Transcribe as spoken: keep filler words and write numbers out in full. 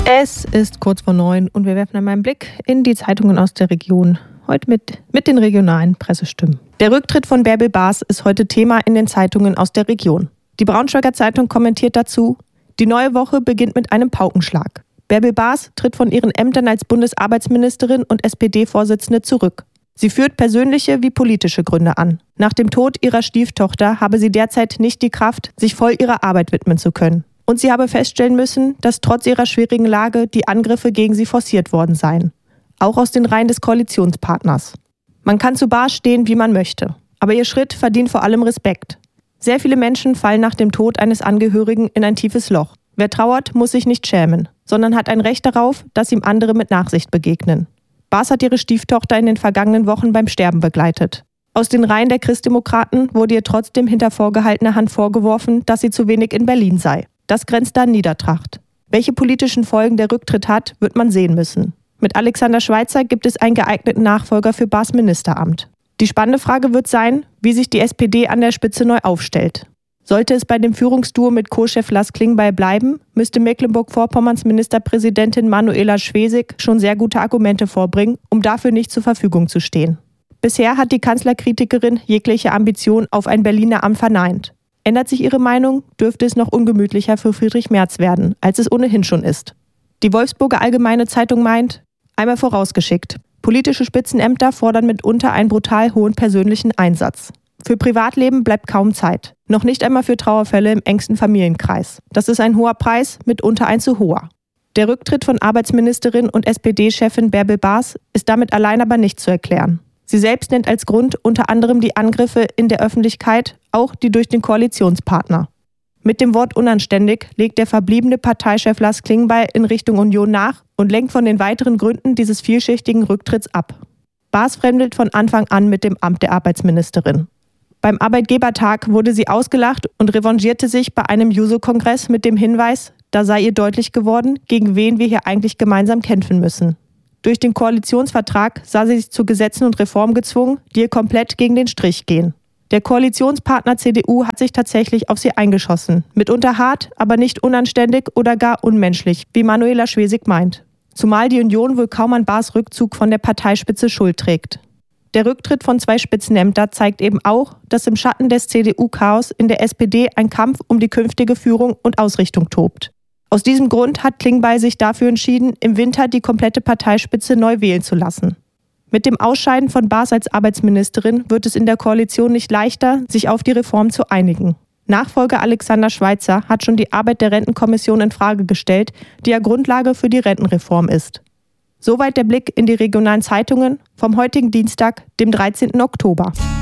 Es ist kurz vor neun und wir werfen einmal einen Blick in die Zeitungen aus der Region. Heute mit, mit den regionalen Pressestimmen. Der Rücktritt von Bärbel Baas ist heute Thema in den Zeitungen aus der Region. Die Braunschweiger Zeitung kommentiert dazu: Die neue Woche beginnt mit einem Paukenschlag. Bärbel Baas tritt von ihren Ämtern als Bundesarbeitsministerin und S P D-Vorsitzende zurück. Sie führt persönliche wie politische Gründe an. Nach dem Tod ihrer Stieftochter habe sie derzeit nicht die Kraft, sich voll ihrer Arbeit widmen zu können. Und sie habe feststellen müssen, dass trotz ihrer schwierigen Lage die Angriffe gegen sie forciert worden seien. Auch aus den Reihen des Koalitionspartners. Man kann zu Baas stehen, wie man möchte. Aber ihr Schritt verdient vor allem Respekt. Sehr viele Menschen fallen nach dem Tod eines Angehörigen in ein tiefes Loch. Wer trauert, muss sich nicht schämen, sondern hat ein Recht darauf, dass ihm andere mit Nachsicht begegnen. Baas hat ihre Stieftochter in den vergangenen Wochen beim Sterben begleitet. Aus den Reihen der Christdemokraten wurde ihr trotzdem hinter vorgehaltener Hand vorgeworfen, dass sie zu wenig in Berlin sei. Das grenzt an Niedertracht. Welche politischen Folgen der Rücktritt hat, wird man sehen müssen. Mit Alexander Schweitzer gibt es einen geeigneten Nachfolger für Baas Ministeramt. Die spannende Frage wird sein, wie sich die S P D an der Spitze neu aufstellt. Sollte es bei dem Führungsduo mit Co-Chef Lars Klingbeil bleiben, müsste Mecklenburg-Vorpommerns Ministerpräsidentin Manuela Schwesig schon sehr gute Argumente vorbringen, um dafür nicht zur Verfügung zu stehen. Bisher hat die Kanzlerkritikerin jegliche Ambition auf ein Berliner Amt verneint. Ändert sich ihre Meinung, dürfte es noch ungemütlicher für Friedrich Merz werden, als es ohnehin schon ist. Die Wolfsburger Allgemeine Zeitung meint, einmal vorausgeschickt, politische Spitzenämter fordern mitunter einen brutal hohen persönlichen Einsatz. Für Privatleben bleibt kaum Zeit. Noch nicht einmal für Trauerfälle im engsten Familienkreis. Das ist ein hoher Preis, mitunter ein zu hoher. Der Rücktritt von Arbeitsministerin und S P D-Chefin Bärbel Baas ist damit allein aber nicht zu erklären. Sie selbst nennt als Grund unter anderem die Angriffe in der Öffentlichkeit, auch die durch den Koalitionspartner. Mit dem Wort unanständig legt der verbliebene Parteichef Lars Klingbeil in Richtung Union nach und lenkt von den weiteren Gründen dieses vielschichtigen Rücktritts ab. Baas fremdelt von Anfang an mit dem Amt der Arbeitsministerin. Beim Arbeitgebertag wurde sie ausgelacht und revanchierte sich bei einem Juso-Kongress mit dem Hinweis, da sei ihr deutlich geworden, gegen wen wir hier eigentlich gemeinsam kämpfen müssen. Durch den Koalitionsvertrag sah sie sich zu Gesetzen und Reformen gezwungen, die ihr komplett gegen den Strich gehen. Der Koalitionspartner C D U hat sich tatsächlich auf sie eingeschossen. Mitunter hart, aber nicht unanständig oder gar unmenschlich, wie Manuela Schwesig meint. Zumal die Union wohl kaum an Baas Rückzug von der Parteispitze Schuld trägt. Der Rücktritt von zwei Spitzenämtern zeigt eben auch, dass im Schatten des C D U-Chaos in der S P D ein Kampf um die künftige Führung und Ausrichtung tobt. Aus diesem Grund hat Klingbeil sich dafür entschieden, im Winter die komplette Parteispitze neu wählen zu lassen. Mit dem Ausscheiden von Baas als Arbeitsministerin wird es in der Koalition nicht leichter, sich auf die Reform zu einigen. Nachfolger Alexander Schweitzer hat schon die Arbeit der Rentenkommission in Frage gestellt, die ja Grundlage für die Rentenreform ist. Soweit der Blick in die regionalen Zeitungen vom heutigen Dienstag, dem dreizehnten Oktober.